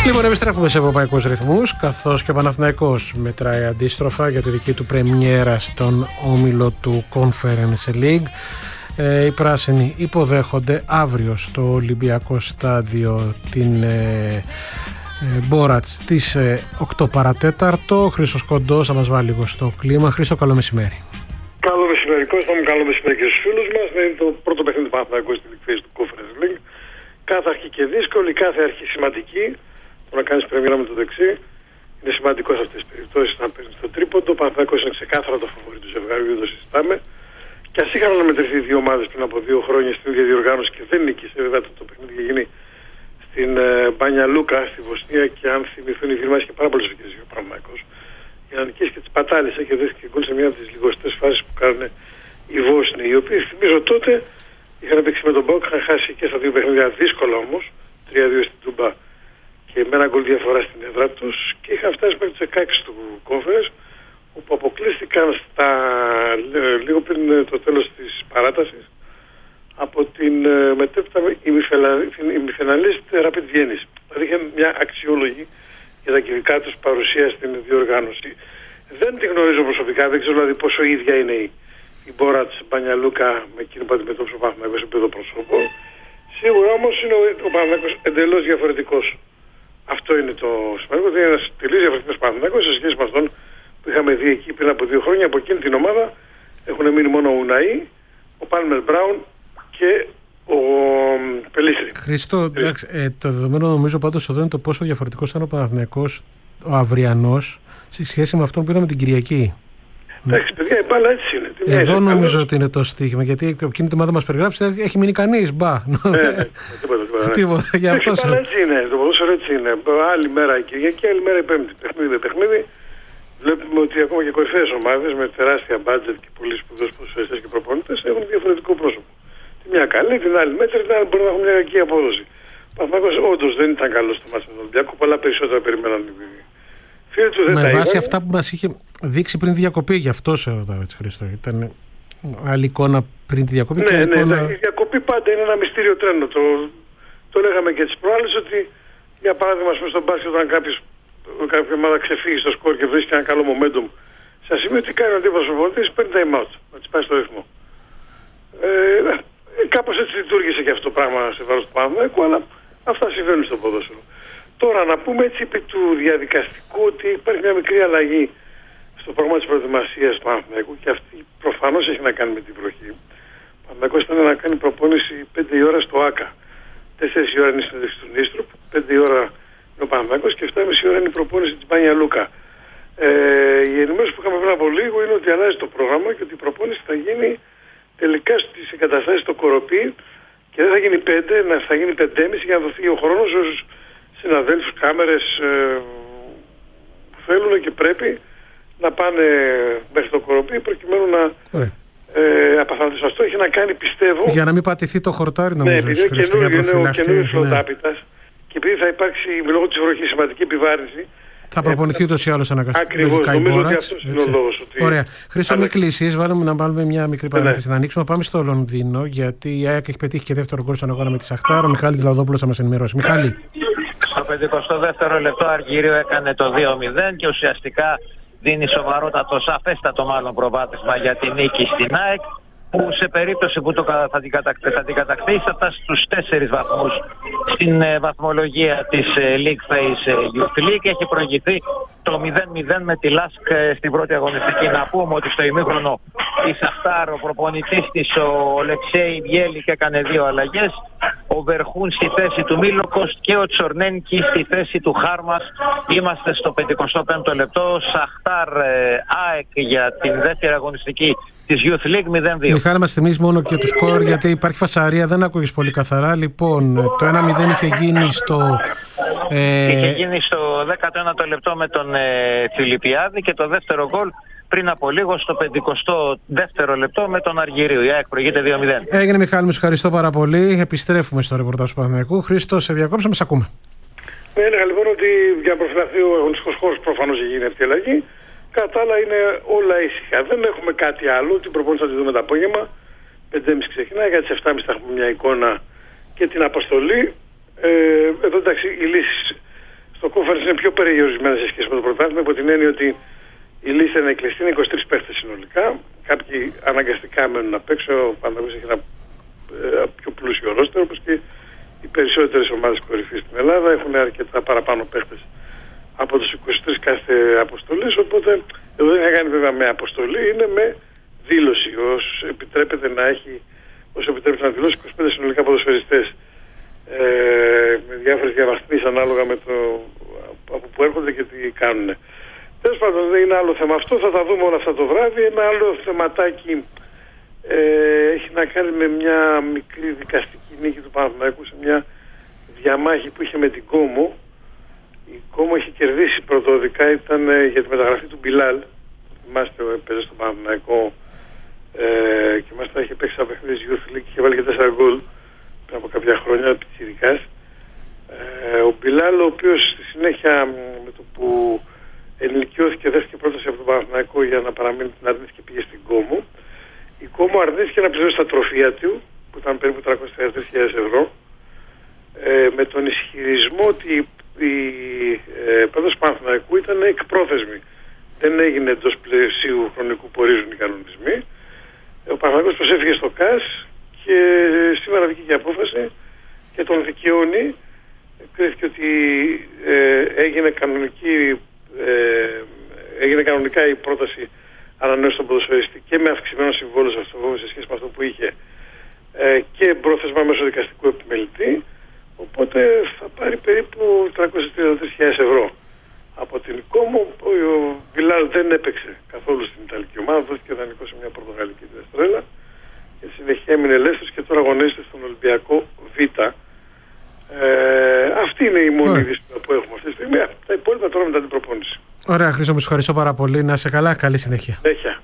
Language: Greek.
Λοιπόν, επιστρέφουμε σε ευρωπαϊκούς ρυθμούς, καθώς και ο Παναθηναϊκός μετράει αντίστροφα για τη δική του πρεμιέρα στον όμιλο του Conference League. Οι πράσινοι υποδέχονται αύριο στο Ολυμπιακό Στάδιο την Μπόρατς στις 8 παρατέταρτο. Χρήστος Κοντός θα μας βάλει λίγο στο κλίμα. Χρήστο, καλό μεσημέρι. Καλό μεσημέρι, Κώστα μου, καλό μεσημέρι και στους φίλους μας. Είναι το πρώτο παιχνίδι του Παναθηναϊκού στην εκθέση του Conference League. Κάθε αρχή και δύσκολη, κάθε αρχή σημαντική. Το να κάνεις πρεμιέρα με το δεξί είναι σημαντικό σε αυτές τις περιπτώσεις. Να παίρνεις το τρίποντο. Ο Παναθηναϊκός είναι ξεκάθαρα το φαβορί του ζευγαριού, το συζητάμε. Και ας είχαν αναμετρηθεί δύο ομάδες πριν από 2 χρόνια στην ίδια διοργάνωση και δεν νίκησε. Βέβαια το παιχνίδι είχε γίνει στην Μπάνια Λούκα στη Βοσνία και αν θυμηθούν οι φίλοι μας είχε πάρα πολλές ευκαιρίες για ο Παναθηναϊκός. Για να νικήσει και τις πατάλησε και δέχτηκε γκολ σε μια από τις λιγοστές φάσεις που κάνουν οι Βόσνοι. Οι οποίοι θυμίζω τότε είχαν παίξει με τον ΠΑΟΚ, είχαν χάσει και στα δύο παιχνίδια δύσκολα όμως, 3-2 στην Τούμπα και με ένα γκολ διαφορά στην έδρα τους και είχαν φτάσει μέχρι τους 16 του Conference, όπου αποκλείστηκαν λίγο πριν το τέλος της παράτασης από την μετέπειτα ημιφιναλίστ Rapid Vienna. Δηλαδή είχε μια αξιόλογη για τα κυβικά τους παρουσία στην διοργάνωση. Δεν τη γνωρίζω προσωπικά, δεν ξέρω δηλαδή πόσο ίδια είναι η Μπόρατς Μπάνια Λούκα με εκείνη που αντιμετώπισε ο Παναθηναϊκός σε επίπεδο προσώπου. Σίγουρα όμως είναι ο Παναθηναϊκός εντελώς διαφορετικός. Αυτό είναι το σημαντικό. Είναι ένας τελείως διαφορετικός Παναθηναϊκός σε σχέση με αυτόν που είχαμε δει εκεί πριν από 2 χρόνια. Από εκείνη την ομάδα έχουν μείνει μόνο ο Ουναή, ο Πάλμερ Μπράουν και ο Πελίστρη. Χριστό, εντάξει, το δεδομένο νομίζω πάντως εδώ είναι το πόσο διαφορετικός ήταν ο Παναθηναϊκός, ο αυριανός, σε σχέση με αυτόν που είδαμε την Κυριακή. Εντάξει, παιδιά, η μπάλα έτσι είναι. Εδώ νομίζω ότι είναι το στοίχημα, γιατί εκείνη τη ομάδα μας περιγράψει έχει μείνει κανείς. Μπα. Τίποτα. Η μπάλα έτσι είναι. Το ποδόσφαιρο έτσι είναι. Άλλη μέρα η Κυριακή, άλλη μέρα η Πέμπτη. Παιχνίδι. Βλέπουμε ότι ακόμα και κορυφαίες ομάδες με τεράστια μπάτζετ και πολύ σπουδαίους ποδοσφαιριστές και προπονητές έχουν διαφορετικό πρόσωπο. Τη μια καλή, την άλλη μέτρη, την άλλη μπορεί να έχουν μια κακή απόδοση. Ο Παναθηναϊκός όντως δεν ήταν καλός στο μάτι με τον Ολυμπιακό, πολλά περισσότερα περιμέναν οι φίλοι του. Με βάση αυτά που μας είχε δείξει πριν τη διακοπή, γι' αυτό σε ρωτάω έτσι, Χρήστο. Ήταν άλλη εικόνα πριν τη διακοπή. Ναι, η διακοπή πάντα είναι ένα μυστήριο τρένο. Το λέγαμε και τις προάλλες ότι, για παράδειγμα, στον μπάσκετ, όταν κάποια ομάδα ξεφύγει στο σκορ και βρίσκει ένα καλό momentum, σε σημείο τι κάνει ο αντίπαλος προπονητής, παίρνει time out, να της πάει στο ρυθμό. Κάπως έτσι λειτουργήσε και αυτό το πράγμα σε βάρος του Παναθηναϊκού, αλλά αυτά συμβαίνουν στο ποδόσφαιρο. Τώρα να πούμε έτσι επί του διαδικαστικού ότι υπάρχει μια μικρή αλλαγή στο πρόγραμμα της προετοιμασίας του Παναθηναϊκού και αυτή προφανώς έχει να κάνει με την βροχή. Ο Παναθηναϊκός ήταν να κάνει προπόνηση 5 η ώρα στο ΆΚΑ. 4 η ώρα είναι η συνέντευξη του Νίστρουπ, 5 η ώρα είναι ο Παναθηναϊκός και 7.30 η ώρα είναι η προπόνηση της Μπάνια Λούκα. Η ενημέρωση που είχαμε πριν από λίγο είναι ότι αλλάζει το πρόγραμμα και ότι η προπόνηση θα γίνει τελικά στις εγκαταστάσεις στο Κοροπή και δεν θα γίνει 5, θα γίνει 5.30 για να δοθεί ο χρόνος στους συναδέλφους, κάμερες που θέλουν και πρέπει να πάνε μέχρι το Κοροπή προκειμένου να απαθανατήσουν. Αυτό έχει να κάνει, πιστεύω, για να μην πατηθεί το χορτάρι, νομίζω. Ναι, επειδή είναι ο καινούργιος φλοτάπητας και επειδή θα υπάρξει λόγω της βροχής σημαντική επιβάρυνση. Θα προπονηθεί ούτως ή άλλως αναγκαστικά. Ακριβώς, νομίζω ότι αυτός είναι ο λόγος. Ωραία. Χρήστο, με κλείσεις, να βάλουμε μια μικρή παρένθεση. Να ανοίξουμε, πάμε στο Λονδίνο, γιατί η ΑΕΚ έχει πετύχει και δεύτερο γκολ στον αγώνα με τη Σαχτάρ. Ο Μιχάλης Λαοδόπουλος θα μας ενημερώσει. Μιχάλη. Στο 52ο λεπτό Αργύριο έκανε το 2-0 και ουσιαστικά δίνει σοβαρότατο, σαφέστατο μάλλον προβάδισμα για τη νίκη στην ΑΕΚ, που σε περίπτωση που θα την κατακτήσει θα φτάσει στους 4 βαθμούς στην βαθμολογία της League Phase Youth League. Έχει προηγηθεί το 0-0 με τη Λάσκ στην πρώτη αγωνιστική. Να πούμε ότι στο ημίχρονο η Σαχτάρ, ο προπονητής της, ο Λεξέη Βιέλικ, έκανε 2 αλλαγές. Ο Βερχούν στη θέση του Μίλοκος και ο Τσορνένκι στη θέση του Χάρμας. Είμαστε στο 55ο λεπτό. Σαχτάρ ΑΕΚ για την δεύτερη αγωνιστική της Youth League 0-2. Μιχάλη, μας θυμίζεις μόνο και το σκορ, γιατί υπάρχει φασαρία, δεν άκουγες πολύ καθαρά. Λοιπόν, το 1-0 είχε γίνει στο... Είχε γίνει στο 19ο λεπτό με τον Φιλιππιάδη και το δεύτερο γκολ πριν από λίγο στο 52ο λεπτό με τον Αργυρίου. Η ΑΕΚ προηγείται 2-0. Έγινε, Μιχάλη, μου ευχαριστώ πάρα πολύ. Επιστρέφουμε στο ρεπορτάζ του Παναθηναϊκού. Χρήστο, σε διακόψαμε, σε ακούμε. Έλεγα λοιπόν ότι για να προφυλαχθεί ο αγωνιστικός χώρος προφανώς έχει γίνει αυτή η αλλαγή. Κατά άλλα είναι όλα ήσυχα. Δεν έχουμε κάτι άλλο. Την προπόνηση θα τη δούμε το απόγευμα. 5.30 ξεκινάει. Για τις 7.30 θα έχουμε μια εικόνα και την αποστολή. Εδώ εντάξει, οι λύσεις Conference είναι πιο περιορισμένο σε σχέση με το πρωτάθλημα, υπό την έννοια ότι η λίστα είναι κλειστή, είναι 23 παίχτες συνολικά. Κάποιοι αναγκαστικά μένουν απ' έξω. Ο Παναθηναϊκός έχει ένα πιο πλούσιο ρόστερ, όπως και οι περισσότερες ομάδες κορυφής στην Ελλάδα έχουν αρκετά παραπάνω παίχτες από τους 23 κάθε αποστολής. Οπότε εδώ δεν θα κάνει βέβαια με αποστολή, είναι με δήλωση. Όσο επιτρέπεται να δηλώσει 25 συνολικά ποδοσφαιριστές με διάφορες διαβαθμίσεις ανάλογα με το από που έρχονται και τι κάνουν. Τέλος πάντων, δεν είναι άλλο θέμα αυτό, θα τα δούμε όλα αυτά το βράδυ. Ένα άλλο θεματάκι έχει να κάνει με μια μικρή δικαστική νίκη του Παναθηναϊκού σε μια διαμάχη που είχε με την Κόμο. Η Κόμο είχε κερδίσει πρωτοδικά, ήταν για τη μεταγραφή του Μπιλάλ. Θυμάστε, παίζει στον Παναθηναϊκό και μάλιστα είχε παίξει ένα παιχνίδι της Youth League και είχε βάλει και 4 γκολ πριν από κάποια χρόνια, πιτσιρικάς. Ο Μπιλάλ, ο οποίος στη συνέχεια με το που ενηλικιώθηκε, δέχτηκε πρόταση από τον Παναθηναϊκό για να παραμείνει, την αρνήθηκε και πήγε στην Κόμο. Η Κόμο αρνήθηκε να πληρώσει τα τροφεία του, που ήταν περίπου 333.000 ευρώ, με τον ισχυρισμό ότι η πρόταση του Παναθηναϊκού ήταν εκπρόθεσμη. Δεν έγινε εντός πλαισίου χρονικού που ορίζουν οι κανονισμοί. Ο Παναθηναϊκός προσέφηκε στο ΚΑΣ και σήμερα βγήκε η απόφαση και τον δικαιώνει. Κρίθηκε ότι έγινε κανονικά η πρόταση ανανέωση των ποδοσφαιριστή και με αυξημένο συμβόλαιο σε σχέση με αυτό που είχε και πρόθεσμα μέσω δικαστικού επιμελητή. Οπότε θα πάρει περίπου 333.000 ευρώ από την Κόμο. Ο Βιλάλ δεν έπαιξε καθόλου στην Ιταλική ομάδα, δόθηκε δανεικό σε μια πορτογαλική Εστρέλα και συνεχεία έμεινε ελεύθερος και τώρα αγωνίζεται στον Ολυμπιακό Β. Αυτή είναι η μόνη είδηση που έχουμε αυτή τη στιγμή. Τα υπόλοιπα τώρα μετά την προπόνηση. Ωραία, Χρήστο, μου ευχαριστώ πάρα πολύ. Να είσαι καλά, καλή συνέχεια.